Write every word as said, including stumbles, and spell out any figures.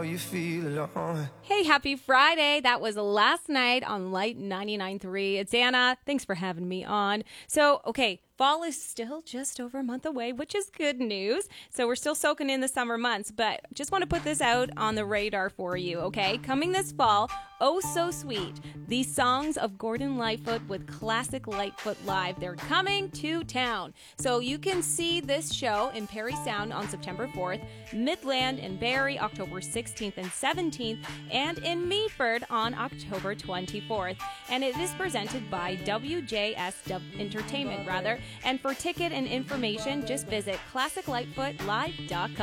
you feel alone. Hey, happy Friday. That was last night on Light ninety-nine point three. It's Anna. Thanks for having me on. So, okay, fall is still just over a month away, which is good news. So we're still soaking in the summer months, but just want to put this out on the radar for you, okay? Coming this fall, Oh So Sweet, the songs of Gordon Lightfoot with Classic Lightfoot Live. They're coming to town. So you can see this show in Parry Sound on September fourth, Midland and Barrie October sixteenth and seventeenth, and in Meaford on October twenty-fourth. And it is presented by W J S Entertainment, rather. And for ticket and information, just visit classic lightfoot live dot com.